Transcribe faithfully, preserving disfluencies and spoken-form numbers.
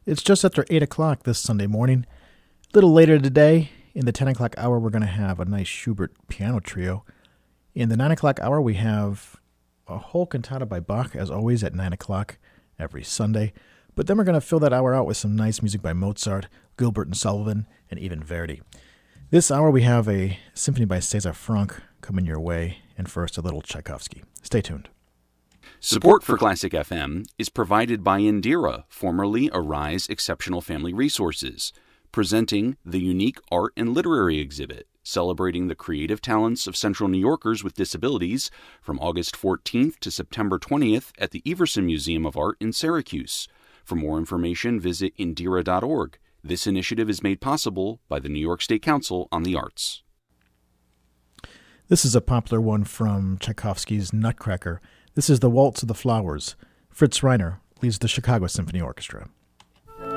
It's just after eight o'clock this Sunday morning. A little later today, in the ten o'clock hour, we're going to have a nice Schubert piano trio. In the nine o'clock hour, we have a whole cantata by Bach, as always, at nine o'clock every Sunday. But then we're going to fill that hour out with some nice music by Mozart, Gilbert and Sullivan, and even Verdi. This hour, we have a symphony by César Franck coming your way, and first, a little Tchaikovsky. Stay tuned. Support for Classic F M is provided by Indira, formerly Arise Exceptional Family Resources, presenting the unique art and literary exhibit celebrating the creative talents of Central New Yorkers with disabilities from August fourteenth to September twentieth at the Everson Museum of Art in Syracuse. For more information, visit indira dot org. This initiative is made possible by the New York State Council on the Arts. This is a popular one from Tchaikovsky's Nutcracker. This is the Waltz of the Flowers. Fritz Reiner leads the Chicago Symphony Orchestra.